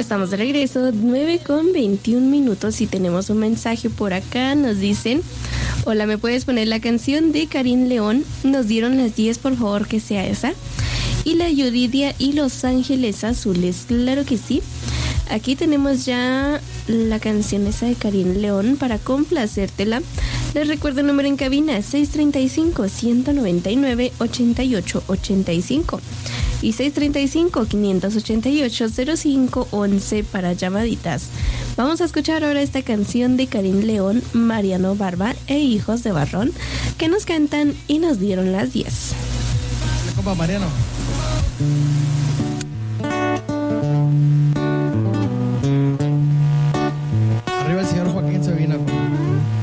Estamos de regreso, 9:21 y tenemos un mensaje por acá. Nos dicen: hola, ¿me puedes poner la canción de Karim León? Nos dieron las 10, por favor, que sea esa. Y la Yuridia y Los Ángeles Azules, claro que sí. Aquí tenemos ya la canción esa de Karim León para complacértela. Les recuerdo el número en cabina: 635-199-8885 y 635-588-0511 para llamaditas. Vamos a escuchar ahora esta canción de Karim León, Mariano Barba e Hijos de Barrón, que nos cantan Y nos dieron las 10. Compa Mariano.